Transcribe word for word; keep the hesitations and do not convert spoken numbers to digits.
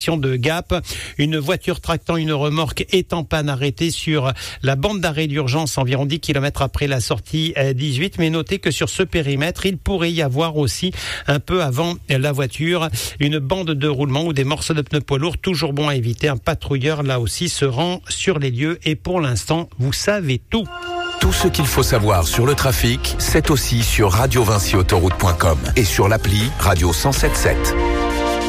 de Gap. Une voiture tractant une remorque est en panne arrêtée sur la bande d'arrêt d'urgence environ dix kilomètres après la sortie dix-huit. Mais notez que sur ce périmètre, il pourrait y avoir aussi un peu avant la voiture une bande de roulement ou des morceaux de pneus poids lourds. Toujours bon à éviter. Un patrouilleur là aussi se rend sur les lieux et pour l'instant, vous savez tout. Tout ce qu'il faut savoir sur le trafic, c'est aussi sur radio vinci autoroute point com et sur l'appli Radio cent sept sept.